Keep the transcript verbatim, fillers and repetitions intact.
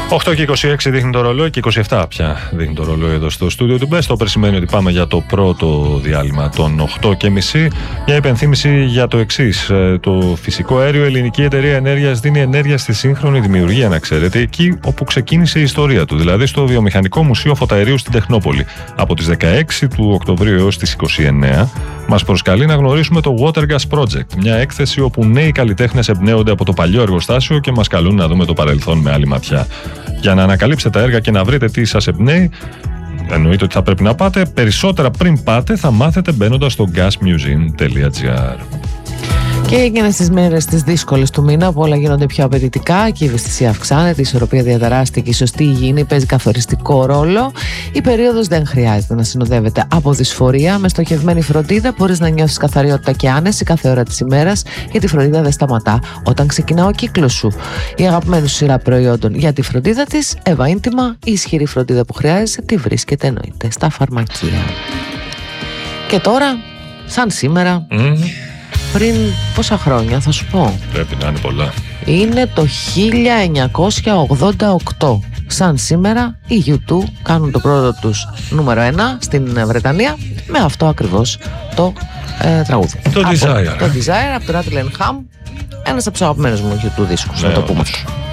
οκτώ και είκοσι έξι δείχνει το ρολόι και είκοσι επτά πια δείχνει το ρολόι εδώ στο στούντιο του Best. Το σημαίνει ότι πάμε για το πρώτο διάλειμμα των οκτώ και μισή. Μια υπενθύμηση για το εξής. Το φυσικό αέριο, η ελληνική εταιρεία ενέργειας δίνει ενέργεια στη σύγχρονη δημιουργία, να ξέρετε, εκεί όπου ξεκίνησε η ιστορία του, δηλαδή στο Βιομηχανικό Μουσείο Φωταερίου στην Τεχνόπολη. Από τις δεκαέξι του Οκτωβρίου έως τις είκοσι εννέα μας προσκαλεί να γνωρίσουμε το Watergas Project, μια έκθεση όπου νέοι καλλιτέχνες εμπνέονται από το παλιό εργοστάσιο και μας καλούν να δούμε το παρελθόν με άλλη ματιά. Για να ανακαλύψετε τα έργα και να βρείτε τι σας εμπνέει, εννοείται ότι θα πρέπει να πάτε. Περισσότερα πριν πάτε θα μάθετε μπαίνοντας στο gasmuseum τελεία gr. Και εκείνες τις μέρες τις δύσκολες του μήνα που όλα γίνονται πιο απαιτητικά και η ευαισθησία αυξάνεται, η ισορροπία διαταράσσεται και η σωστή υγιεινή παίζει καθοριστικό ρόλο, η περίοδος δεν χρειάζεται να συνοδεύεται από δυσφορία. Με στοχευμένη φροντίδα μπορείς να νιώθεις καθαριότητα και άνεση κάθε ώρα της ημέρας, γιατί η φροντίδα δεν σταματά όταν ξεκινά ο κύκλος σου. Η αγαπημένη σου σειρά προϊόντων για τη φροντίδα της, Εύα Ίντιμα, η ισχυρή φροντίδα που χρειάζεσαι, τη βρίσκεται εννοείται στα φαρμακεία. Και τώρα, σαν σήμερα. Mm. Πριν πόσα χρόνια θα σου πω? Πρέπει να είναι πολλά. Είναι το χίλια εννιακόσια ογδόντα οκτώ. Σαν σήμερα οι γιου τού κάνουν το πρώτο τους νούμερο ένα στην Βρετανία με αυτό ακριβώς το ε, τραγούδι. Το από, Desire. Το Desire από το Rattle and Hum. Ένας από τους αγαπημένους μου γιου τού δίσκους, ναι, να το πούμε.